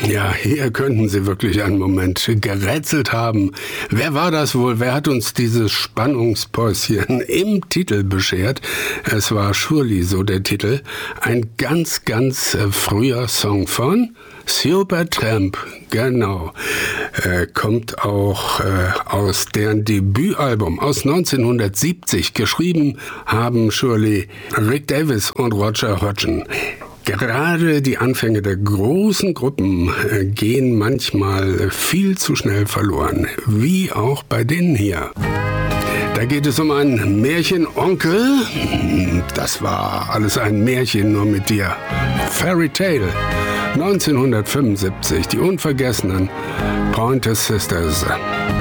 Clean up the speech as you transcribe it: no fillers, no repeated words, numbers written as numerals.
Ja, hier könnten Sie wirklich einen Moment gerätselt haben. Wer war das wohl? Wer hat uns dieses Spannungspäuschen im Titel beschert? Es war Surely, so der Titel. Ein ganz, ganz früher Song von Supertramp, genau. Kommt auch aus deren Debütalbum aus 1970. Geschrieben haben Surely Rick Davies und Roger Hodgson. Gerade die Anfänge der großen Gruppen gehen manchmal viel zu schnell verloren, wie auch bei denen hier. Da geht es um einen Märchenonkel. Das war alles ein Märchen, nur mit dir. Fairy Tale. 1975, die unvergessenen Pointer Sisters.